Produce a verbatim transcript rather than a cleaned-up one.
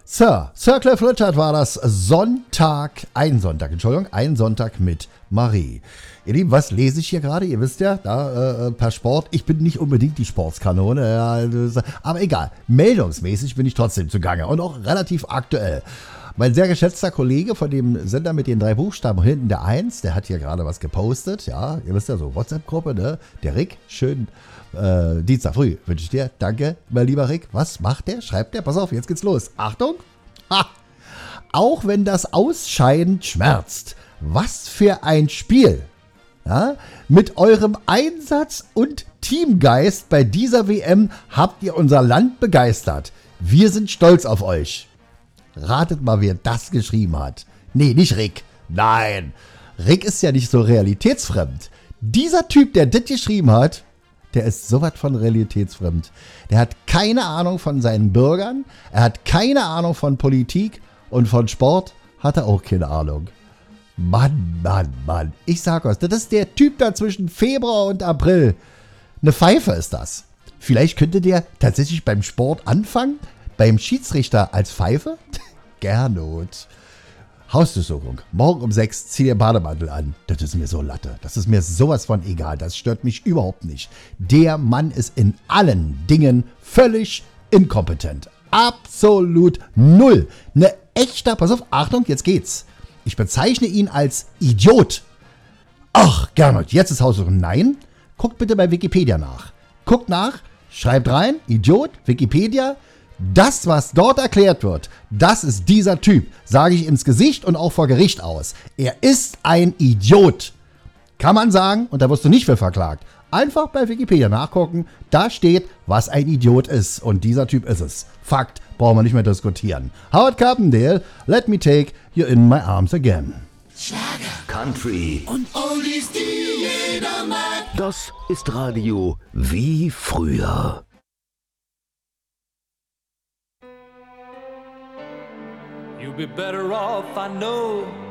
Sir, Sir Cliff Richard war das Sonntag, ein Sonntag, Entschuldigung, ein Sonntag mit Marie. Ihr Lieben, was lese ich hier gerade? Ihr wisst ja, da äh, per Sport, ich bin nicht unbedingt die Sportskanone, ja, aber egal, meldungsmäßig bin ich trotzdem zugange und auch relativ aktuell. Mein sehr geschätzter Kollege von dem Sender mit den drei Buchstaben hinten, der eins, der hat hier gerade was gepostet, ja, ihr wisst ja, so WhatsApp-Gruppe, ne, der Rick, schön äh, Dienstag früh wünsche ich dir, danke, mein lieber Rick, was macht der, schreibt der, pass auf, jetzt geht's los, Achtung, ha, auch wenn das Ausscheiden schmerzt, was für ein Spiel, ja, mit eurem Einsatz und Teamgeist bei dieser W M habt ihr unser Land begeistert, wir sind stolz auf euch. Ratet mal, wer das geschrieben hat. Nee, nicht Rick. Nein. Rick ist ja nicht so realitätsfremd. Dieser Typ, der das geschrieben hat, der ist sowas von realitätsfremd. Der hat keine Ahnung von seinen Bürgern. Er hat keine Ahnung von Politik. Und von Sport hat er auch keine Ahnung. Mann, Mann, Mann. Ich sag euch, das ist der Typ da zwischen Februar und April. Eine Pfeife ist das. Vielleicht könnte der tatsächlich beim Sport anfangen. Beim Schiedsrichter als Pfeife? Gernot. Hausdurchsuchung. Morgen um sechs zieh den Bademantel an. Das ist mir so Latte. Das ist mir sowas von egal. Das stört mich überhaupt nicht. Der Mann ist in allen Dingen völlig inkompetent. Absolut null. Eine echte, pass auf, Achtung, jetzt geht's. Ich bezeichne ihn als Idiot. Ach, Gernot, jetzt ist Hausdurchsuchung. Nein, guckt bitte bei Wikipedia nach. Guckt nach, schreibt rein, Idiot, Wikipedia. Das, was dort erklärt wird, das ist dieser Typ, sage ich ins Gesicht und auch vor Gericht aus. Er ist ein Idiot. Kann man sagen, und da wirst du nicht für verklagt. Einfach bei Wikipedia nachgucken, da steht, was ein Idiot ist. Und dieser Typ ist es. Fakt, brauchen wir nicht mehr diskutieren. Howard Carpendale, let me take you in my arms again. Schlager, Country und Oldies, die jeder mag. Das ist Radio wie früher. You'll be better off, I know,